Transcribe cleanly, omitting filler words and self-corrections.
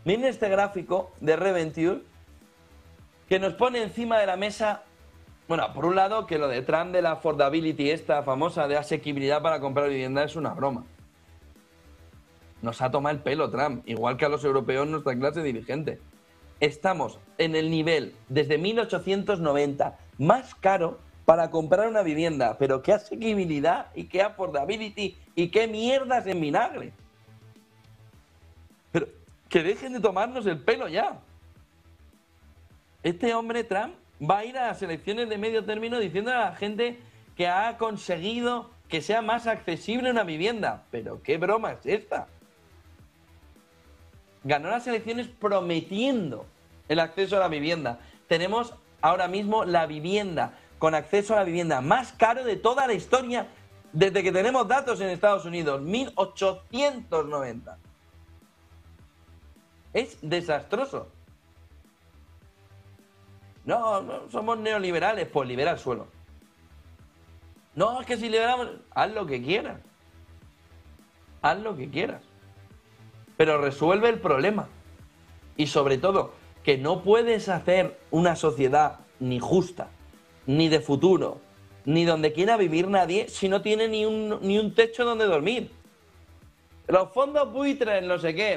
Miren este gráfico de Reventure que nos pone encima de la mesa, bueno, por un lado, que lo de Trump de la affordability, esta famosa de asequibilidad para comprar vivienda, es una broma. Nos ha tomado el pelo Trump, igual que a los europeos nuestra clase dirigente. Estamos en el nivel desde 1890 más caro para comprar una vivienda, pero qué asequibilidad y qué affordability y qué mierdas en vinagre. Pero que dejen de tomarnos el pelo ya. Este hombre Trump va a ir a las elecciones de medio término diciendo a la gente que ha conseguido que sea más accesible una vivienda. Pero qué broma es esta. Ganó las elecciones prometiendo el acceso a la vivienda. Tenemos ahora mismo la vivienda con acceso a la vivienda más caro de toda la historia desde que tenemos datos en Estados Unidos, 1890. Es desastroso. No, somos neoliberales, pues libera el suelo. No, es que si liberamos, haz lo que quieras. Haz lo que quieras. Pero resuelve el problema. Y sobre todo, que no puedes hacer una sociedad ni justa, ni de futuro, ni donde quiera vivir nadie si no tiene ni un techo donde dormir. Los fondos buitres, no sé qué,